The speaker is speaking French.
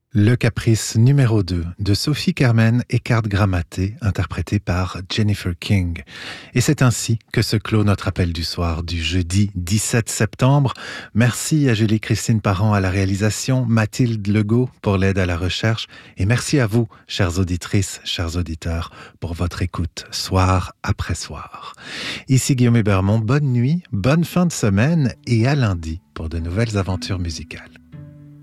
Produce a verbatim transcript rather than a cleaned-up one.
Le caprice numéro deux de Sophie Carmen et Carte Grammaté, interprété par Jennifer King. Et c'est ainsi que se clôt notre appel du soir du jeudi dix-sept septembre. Merci à Julie-Christine Parent à la réalisation, Mathilde Legault pour l'aide à la recherche, et merci à vous, chères auditrices, chers auditeurs, pour votre écoute, soir après soir. Ici Guillaume Hébermont, bonne nuit, bonne fin de semaine, et à lundi pour de nouvelles aventures musicales.